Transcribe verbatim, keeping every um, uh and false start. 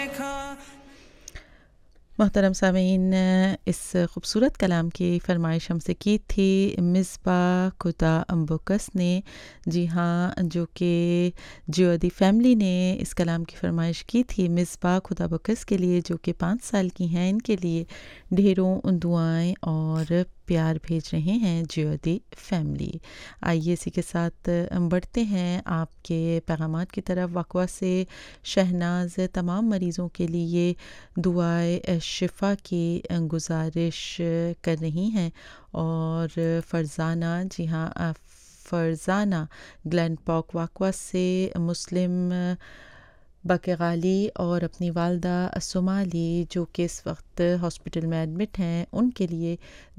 मोहतरम सामीन, इस खूबसूरत कलाम की फ़रमाइश हमसे की थी मिसबा खुदा अम्बुकस ने। जी हाँ, जो कि जियोदी फ़ैमिली ने इस कलाम की फ़रमाइश की थी मिसबा खुदा अम्बुकस के लिए, जो कि पाँच साल की हैं। इनके लिए ढेरों दुआएं और प्यार भेज रहे हैं जियोदी फ़ैमिली। आइए इसी के साथ बढ़ते हैं आपके पैगामात की तरफ। वक़वा से शहनाज तमाम मरीज़ों के लिए दुआए शिफ़ा की गुज़ारिश कर रही हैं। और फ़रज़ाना, जी हाँ, फ़रज़ाना ग्लेन पॉक वक़वा से मुस्लिम बकगाली और अपनी वालदा सोमाली, जो कि इस वक्त हॉस्पिटल में एडमिट हैं, उनके लिए